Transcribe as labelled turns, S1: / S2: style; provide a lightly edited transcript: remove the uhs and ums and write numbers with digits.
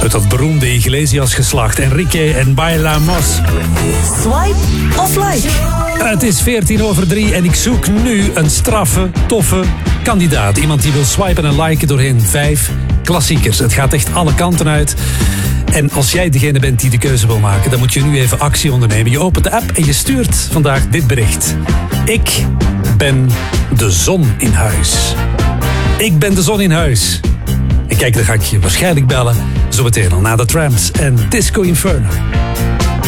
S1: Uit dat beroemde Iglesias-geslacht, Enrique en Bailamos.
S2: Swipe of like?
S1: Het is 3:14 en ik zoek nu een straffe, toffe kandidaat. Iemand die wil swipen en liken doorheen 5 klassiekers. Het gaat echt alle kanten uit. En als jij degene bent die de keuze wil maken, dan moet je nu even actie ondernemen. Je opent de app en je stuurt vandaag dit bericht. Ik ben de zon in huis. Ik ben de zon in huis. En kijk, dan ga ik je waarschijnlijk bellen. Zometeen al na de Tramps en Disco Inferno.